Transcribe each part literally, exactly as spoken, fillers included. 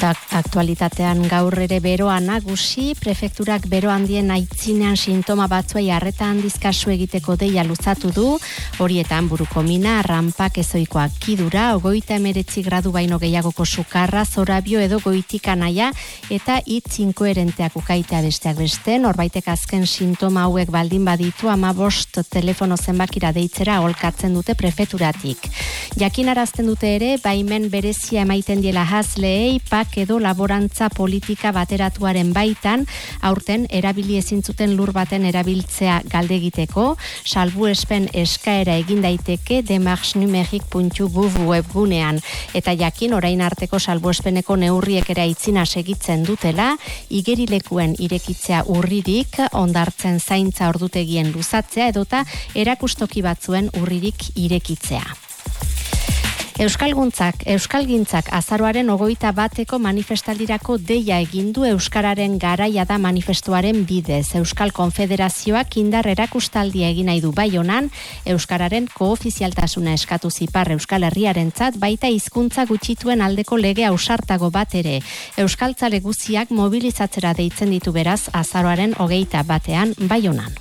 aktualitatean gaur ere beroa nagusi, prefekturak bero handien aitzinean sintoma batzuei arreta handiz kasu egiteko deia luzatu du, horietan buruko mina, rampak ezoikoak kidura, ogoita emeretzi gradu baino gehiagoko sukarra, zorabio edo goitika naia, eta hitz inkoherenteak ukaitea besteak beste, norbaitek azken sintoma hauek baldin baditu, ama bost telefono zenbakira deitzera aholkatzen dute prefekturatik. Jakinarazten dute ere, baimen berezia emaiten diela hazleei, pak edo laborantza politika bateratuaren baitan, aurten erabili ezin zuten lur baten erabiltzea galdegiteko, salbuespen eskaera egin daiteke demarchenumerik puntu gouv webgunean, eta jakin orain arteko salbuespeneko neurriek ere aitzina segitzen dutela, igerilekuen irekitzea urririk, ondartzen zaintza ordutegien luzatzea edota erakustoki batzuen urririk irekitzea. Euskalguntzak, Euskalgintzak azaroaren ogoita bateko manifestaldirako deia egindu Euskararen garaia da manifestuaren bidez. Euskal Konfederazioak indar erakustaldia egin nahi du Baionan, Euskararen koofizialtasuna eskatu zipar Euskal Herriarentzat, baita hizkuntza gutxituen aldeko lege ausartago bat ere. Euskaltzale guziak mobilizatzera deitzen ditu beraz azaroaren ogeita batean Baionan.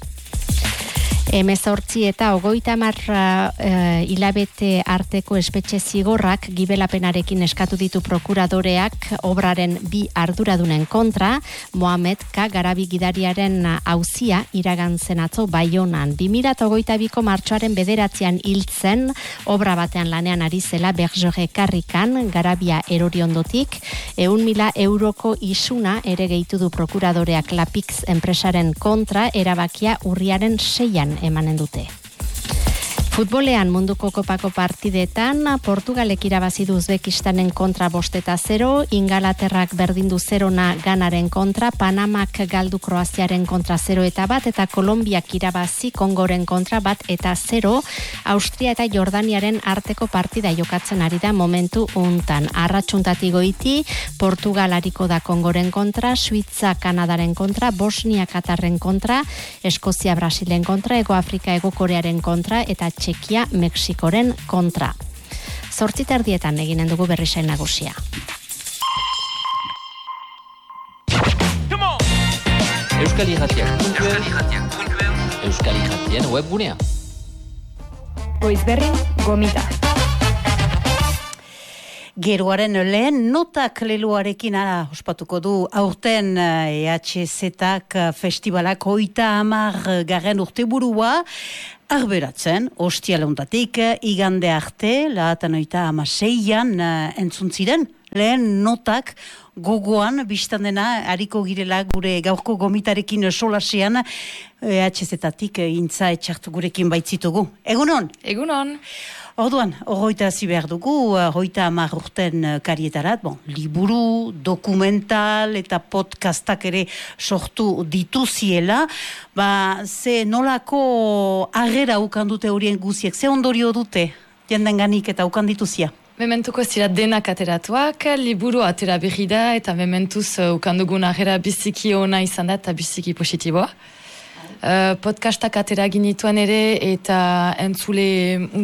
Hemezortzi eta ogoita hamar uh, hilabete arteko espetxe zigorrak gibelapenarekin eskatu ditu prokuradoreak obraren bi arduradunen kontra, Mohamed K. Garabi gidariaren auzia iragan zen atzo Baionan. bi mila hogeita biko martxoaren bederatzean hiltzen, obra batean lanean ari zela Bergere Karrikan, Garabia erori ondotik, ehun mila euroko isuna ere gehitu du prokuradoreak Lapix enpresaren kontra, erabakia urriaren seian emanen dute. Futbolean munduko kopako partidetan, Portugalek irabazi du Uzbekistanen kontra bost eta zero, Ingalaterrak berdindu zerona Ganaren kontra, Panamak galdu Kroaziaren kontra zero eta bat, eta Kolombiak irabazi Kongoren kontra bat eta zero, Austria eta Jordaniaren arteko partida jokatzen ari da momentu untan. Arratsuntati goiti, Portugal ariko da Kongoren kontra, Suitza Kanadaren kontra, Bosnia Katarren kontra, Eskozia Brasilen kontra, Ego Afrika Ego Korearen kontra, eta Txekia Mexikoren kontra. Zortzi terdietan eginen dugu berrisail nagusia. Euskal Irratiak Euskal Irratien webgunea. Goizberri gomita. Geroaren lehen notak leloarekin ara ospatuko du aurten E H Z-ak festivalak hogeita hamar garren urteburua arberatzen, ostialeuntatik igande arte, lahatan oita hamaseian entzun ziren, lehen notak gogoan biztan dena hariko girela gure gaurko gomitarekin solasean E H Z-atik intza etxartu gurekin baitzitugu. Egunon? Egunon. Orduan, horroita hazi behar dugu, hogeita hamar urten karietarat, bon, liburu, dokumental eta podcastak ere sortu dituziela, ba, ze nolako agera ukan dute horien guziek, ze ondorio dute, jendenganik eta ukan dituzia? Mementuko zira denak ateratuak, liburu atera berri da, eta mementuz uh, ukandugun agera biziki ona izan da, eta biziki positiboa. Uh, podcastak atera ginituen ere, eta entzule un,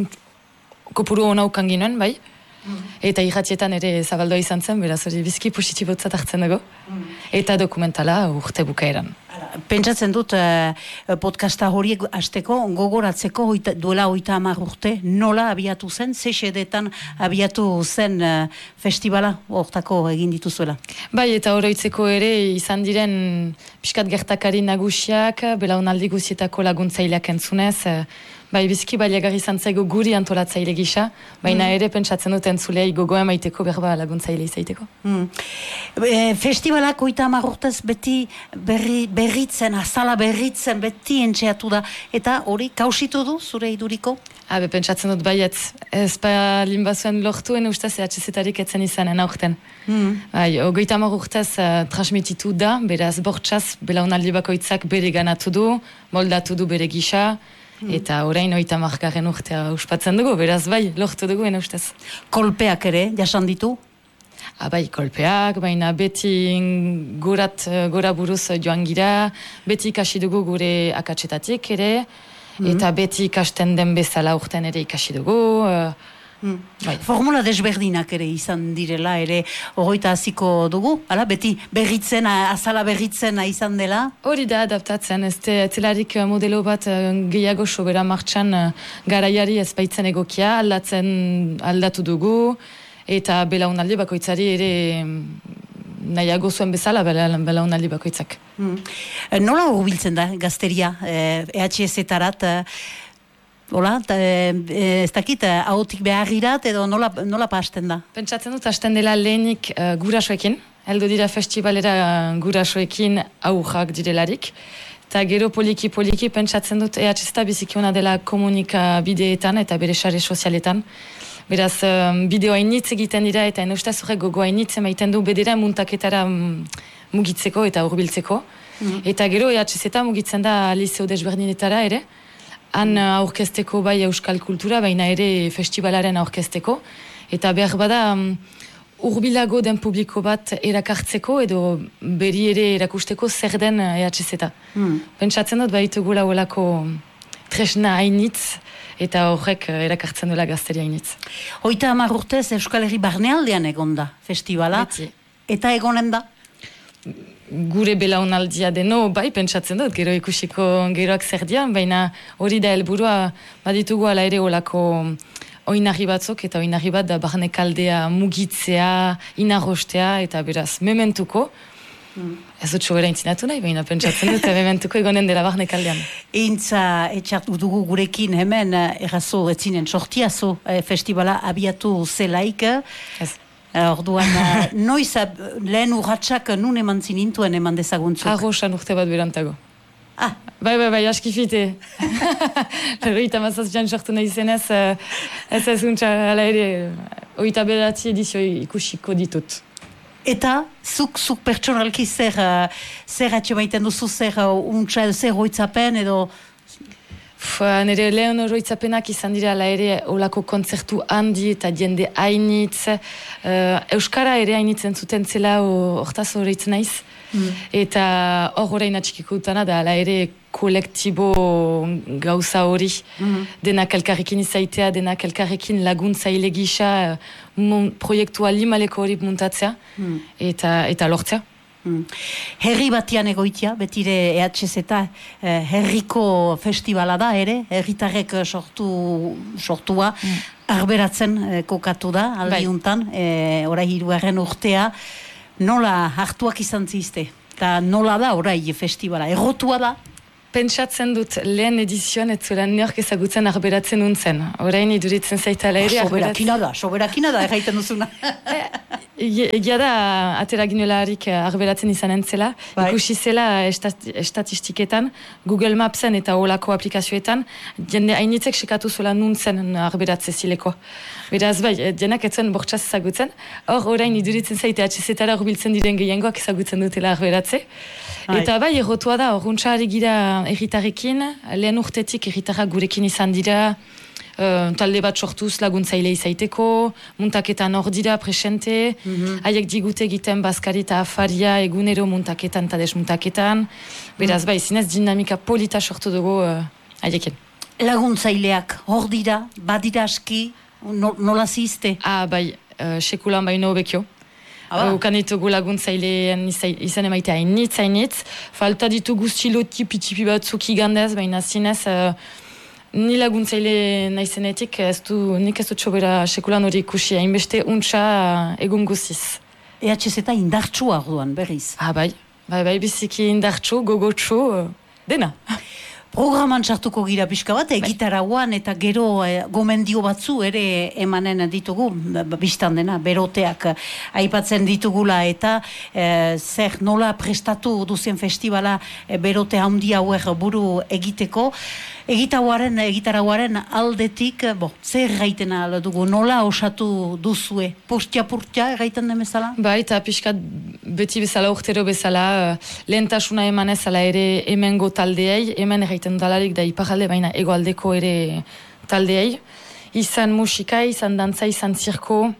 kopuru ona ukan ginoen, bai? Mm. Eta irratietan ere zabaldoa izan zen, beraz hori biziki positibotzat hartzen dago. Mm. Eta dokumentala urte bukaeran. Pentsatzen dut uh, podcasta horiek hasteko gogoratzeko hoita, duela hogeita hamar urte nola abiatu zen, ze xedetan abiatu zen uh, festivala hortako egin dituzuela. Bai, eta oroitzeko ere izan diren pixkat gertakari nagusiak, belaunaldi guzietako laguntzaileak entzunez, uh, bai, biziki baliagarri izan zaigu guri antolatzaile gisa, baina mm. ere pentsatzen dut entzuleai gogoa emaiteko berba laguntzaile izaiteko. Mm. E, festivalak hogeita hamar urtez beti berri, berritzen, azala berritzen beti entxeatu da, eta hori kausitu du zure iduriko? Habe, pentsatzen dut baietz, ez palin bazuen lortuen ustez E H Z-arik etzen izanen aurten. Mm. Bai, hogeita hamar urtez uh, transmititu da, beraz bortxaz belaunaldi bakoitzak bere ganatu du, moldatu du bere gisa, Hmm. Eta orain oita markaren urtea uspatzen dugu, beraz bai, lortu dugu ena ustez. Kolpeak ere, jasan ditu? Ah, bai, kolpeak, baina beti gorat, gora buruz joan gira, beti ikasi dugu gure akatsetatik ere, hmm. eta beti ikasten den bezala urten ere ikasi dugu, Hmm. Bai. Formula desberdinak ere izan direla, ere hogeita hasiko dugu, ala, beti berritzen, azala berritzen izan dela? Hori da adaptatzen, ez zelarik modelo bat gehiago sobera martxan garaiari ez baitzen egokia, aldatzen aldatu dugu, eta belaunaldi bakoitzari ere nahiago zuen bezala belaunaldi bakoitzak. Hmm. Nola hurbiltzen da gazteria E H S-etarat? Hola, ez dakit, ahotik beharrirat edo nola, nola pasten da? Pentsatzen dut, hasten dela lehenik uh, gurasoekin, heldu dira festivalera gurasoekin aurrak direlarik, eta gero poliki-poliki pentsatzen dut E H S-eta bizikiona dela komunikabideetan eta bere sare sozialetan. Beraz, um, bideo hainitz egiten dira eta enostaz horrek gogo hainitz emaiten du bedera muntaketara um, mugitzeko eta hurbiltzeko. Mm. Eta gero E H S-eta mugitzen da liceo desberdinetara ere, han aurkezteko bai euskal kultura, baina ere festivalaren aurkezteko. Eta behar bada hurbilago den publiko bat erakartzeko edo beri ere erakusteko zer den E H S-eta. Hmm. Pentsatzen dut baitugula olako tresna hainitz eta horrek erakartzen duela gazteria hainitz. Hoita hamar urtez Euskal Herri barnealdean egon da festivala. Beti. Eta egonen da? Gure belaunaldia deno, bai, pentsatzen dut, gero ikusiko geroak zer dian, baina hori da helburua baditugu ala ere olako oinarri batzuk, eta oinarri bat da barnekaldea mugitzea, inarrostea, eta beraz, mementuko, mm. ez dut sobera intzinatu nahi, baina pentsatzen dut, mementuko egonen dela barnekaldean. Eintza etxartu dugu gurekin hemen, errazo, etzinen sortiazo festivala abiatu zelaik. Ez. Orduan, noiz lehen urratxak nun eman zinintuen eman dezaguntzuk? Arrosan urte bat berantago. Ah. Bai, bai, bai, askifite. Oita mazazpian sortu nahi zenez, ez ez untxa, ala ere, oita bedatzi edizio ikusiko ditut. Eta, zuk, zuk pertsonalki zer, zer atxe baiten duzu, zer untxa, zer oitzapen edo... Nire lehen oroitzapenak izan dira ala ere olako kontzertu handi eta jende hainitz. Uh, Euskara ere hainitzen zuten zela hortaz horreitzen naiz. Mm. Eta hor horrein atxikiko dutana da ala ere kolektibo gauza hori. Mm. Denak elkarrekin izaitea, denak elkarrekin laguntzaile gisa mon, proiektua limaleko hori muntatzea mm. eta, eta lortzea. Hmm. Herri batian egoitia, betire E H S eta eh, herriko festivala da ere, herritarrek sortu, sortua, hmm. arberatzen eh, kokatu da, aldiuntan, eh, orai hirugarren urtea, nola hartuak izan zizte, eta nola da orai festivala, errotua da? Pentsatzen dut lehen edizioan ez zuela neork ezagutzen arberatzen untzen. Orain iduritzen zaitala ere arberatzen. Soberakina da, soberakina da erraiten duzuna. Egia da, atera ginolarik arberatzen izan entzela. Bai. Ikusi zela estat, estatistiketan, Google Mapsen eta olako aplikazioetan, jende hainitzek sekatu zuela nuntzen arberatze zileko. Beraz, bai, jenak etzuen bortxaz ezagutzen. Hor, orain iduritzen zaite atxezetara urbiltzen diren gehiengoak ezagutzen dutela arberatze. Bai. Eta bai, errotua da, orruntza ari gira erritarekin, lehen urtetik erritarrak gurekin izan dira, uh, talde bat sortuz laguntzaile izaiteko, muntaketan hor dira presente, mm-hmm. haiek digute egiten bazkari eta afaria egunero muntaketan eta desmuntaketan, beraz mm. bai, zinez dinamika polita sortu dugu uh, haiekin. Laguntzaileak hor dira, badira aski, no, nola zizte? Ah, bai, uh, sekulan baino bekio. Ukan ditugu laguntzailean izan emaite hainitz, hainitz. Falta ditugu stilo tipi-tipi batzuk igandez, baina zinez, uh, ni laguntzaile naizenetik, ez du, nik ez dut sobera sekulan hori ikusi, hainbeste untxa uh, egun guziz. E H S eta indartsua orduan, berriz? Ah, bai, bai, bai, biziki indartsu, gogotsu, uh, dena. Programan sartuko gira pixka bat, egitarauan eta gero e, gomendio batzu ere emanen ditugu, biztan dena, beroteak aipatzen ditugula eta e, zer nola prestatu duzen festivala e, berote handi hauer buru egiteko. Egitauaren, egitarauaren aldetik, bo, zer gaiten ala dugu, nola osatu duzue? Purtia-purtia gaiten den bezala? Ba, eta pixkat beti bezala, urtero bezala, lehentasuna emanez ala ere hemengo taldeei, hemen erraiten dalarik da iparalde, baina egoaldeko ere taldeei. Izan musika, izan dantza, izan zirko,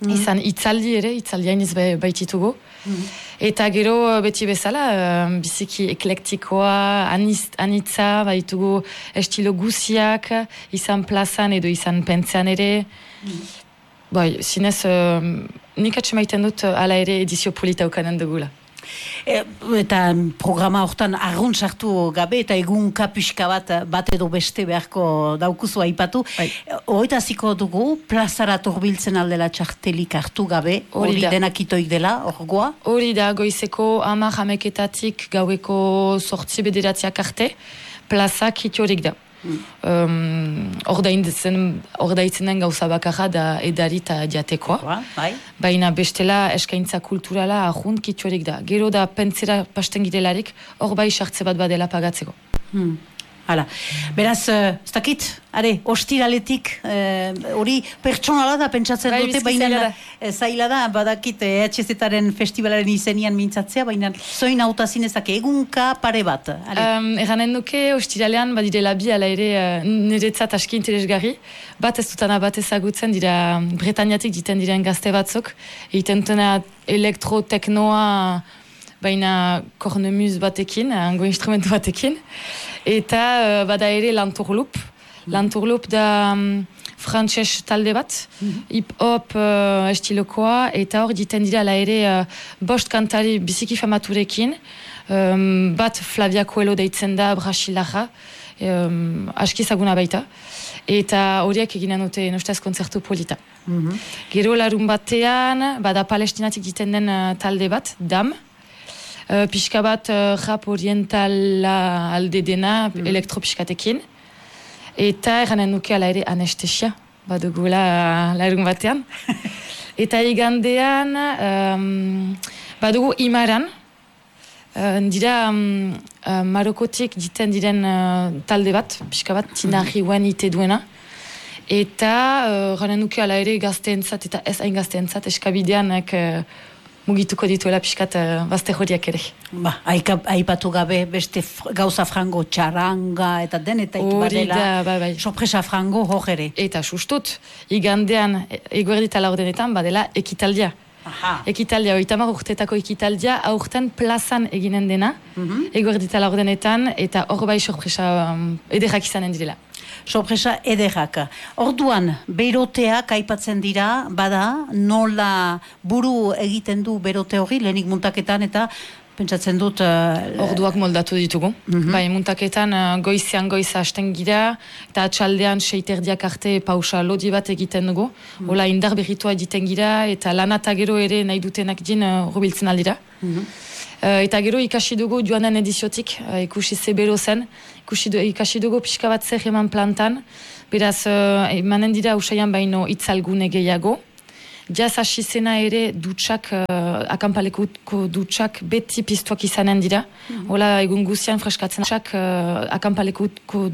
Mm. Izan itzaldi ere, itzaldi hainiz baititugu. Mm. Eta gero beti bezala, uh, biziki eklektikoa, aniz, anitza, baitugu estilo guziak, izan plazan edo izan pentsean ere. Mm. Bai, zinez, uh, nik atxemaiten dut ala ere edizio polita ukanen dugula. E, eta programa hortan argun sartu gabe eta egun kapiska bat bat edo beste beharko daukuzu aipatu. Bai. Hoita ziko dugu, plazara torbiltzen aldela txartelik hartu gabe, hori denak itoik dela, hor goa? Hori da, goizeko ama jameketatik gaueko sortzi bederatziak arte, plazak itorik da. Hmm. Um, ordaitzen den gauza bakarra da edari eta diatekoa. Bai. Baina bestela eskaintza kulturala ahun kitxorik da. Gero da pentsera pasten girelarik hor bai sartze bat badela pagatzeko. Hmm. Hala. Beraz, uh, ez dakit, are, ostiraletik hori uh, pertsonala da pentsatzen bai, dute, baina zaila da, badakit E H Z-aren festivalaren izenian mintzatzea, baina zoin auta zinezak egunka pare bat. Um, Eganen nuke, ostiralean, badirela bi, ala ere, uh, niretzat aski interesgarri, bat ez dutana bat ezagutzen, dira Bretañatik diten diren gazte batzuk, egiten dutena elektroteknoa, baina kornemuz batekin, hango instrumentu batekin, eta uh, bada ere lanturlup. Lanturlup da um, frantses talde bat, mm-hmm. hip-hop uh, estilokoa, eta hor diten dira la ere uh, bost kantari biziki famaturekin, um, bat Flavia Coelho deitzen da, Brasilaja, um, aski zaguna baita, eta horiek eginen dute nostaz konzertu polita. Mm-hmm. Gero larun batean, bada Palestinatik diten den uh, talde bat, Dam, Uh, pixka bat uh, rap orientala alde dena, mm. elektropixkatekin. Eta eranen nuke ala ere anestesia, badugula uh, larun batean. Eta igandean, um, badugu Imaran, uh, dira um, uh, Marokotik diten diren uh, talde bat, pixka bat tinarri guen ite duena. Eta eranen uh, nuke ala ere gazteentzat eta ez hain gazteentzat, eskabideanak uh, mugituko dituela pixkat uh, bazte horiak ere. Ba, aipatu gabe beste fr gauza frango txaranga eta denetak badela. Ba, bai. Sorpresa frango hor ere. Eta sustut, igandean eguerdita laurdenetan badela ekitaldia. Aha. Ekitaldia, oitamar urtetako ekitaldia, aurten plazan eginen dena, mm-hmm. eguerdita laurdenetan, eta hor bai sorpresa um, ederrak izanen direla. Sorpresa ederrak. Orduan, beroteak aipatzen dira, bada, nola buru egiten du berote hori, lehenik muntaketan, eta pentsatzen dut... Uh, Orduak moldatu ditugu. Mm-hmm. Bai, muntaketan uh, goizean goiza hasten gira, eta atxaldean seiterdiak arte pausa lodi bat egiten dugu. Mm-hmm. Ola indar berritua egiten gira, eta lanata gero ere nahi dutenak din uh, rubiltzen aldira. Mm-hmm. Uh, eta gero ikasi dugu joanen ediziotik, uh, ikusi zebero zen, ikusi du, ikasi dugu pixka bat zer eman plantan, beraz, uh, emanen dira usaian baino itzalgune gehiago. Jaz hasi zena ere dutxak, uh, akampaleko dutxak beti piztuak izanen dira. Mm-hmm. Hola, egun guzian freskatzen dutxak uh, akampaleko